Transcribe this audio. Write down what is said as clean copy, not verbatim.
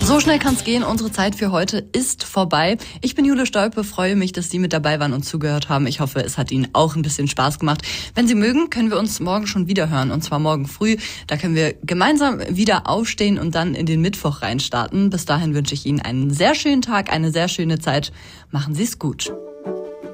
So schnell kann's gehen. Unsere Zeit für heute ist vorbei. Ich bin Jule Stolpe, freue mich, dass Sie mit dabei waren und zugehört haben. Ich hoffe, es hat Ihnen auch ein bisschen Spaß gemacht. Wenn Sie mögen, können wir uns morgen schon wieder hören, und zwar morgen früh. Da können wir gemeinsam wieder aufstehen und dann in den Mittwoch reinstarten. Bis dahin wünsche ich Ihnen einen sehr schönen Tag, eine sehr schöne Zeit. Machen Sie es gut.